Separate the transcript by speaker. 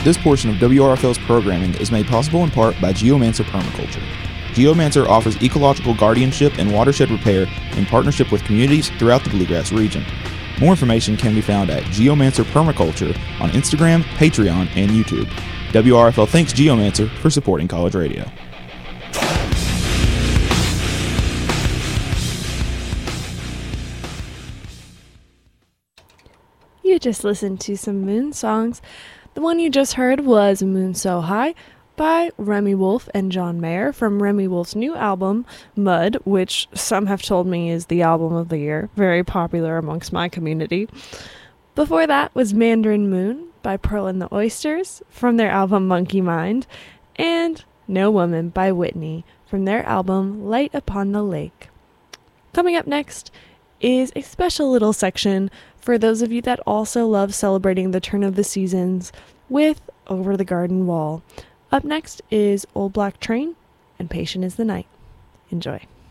Speaker 1: This portion of WRFL's programming is made possible in part by Geomancer Permaculture. Geomancer offers ecological guardianship and watershed repair in partnership with communities throughout the Bluegrass region. More information can be found at Geomancer Permaculture on Instagram, Patreon, and YouTube. WRFL thanks Geomancer for supporting college radio.
Speaker 2: You just listened to some Moon songs. The one you just heard was Moon So High by Remy Wolf and John Mayer from Remy Wolf's new album, Mud, which some have told me is the album of the year, very popular amongst my community. Before that was Mandarin Moon by Pearl and the Oysters from their album Monkey Mind, and No Woman by Whitney from their album Light Upon the Lake. Coming up next is a special little section for those of you that also love celebrating the turn of the seasons with Over the Garden Wall. Up next is Old Black Train and Patient is the Night. Enjoy.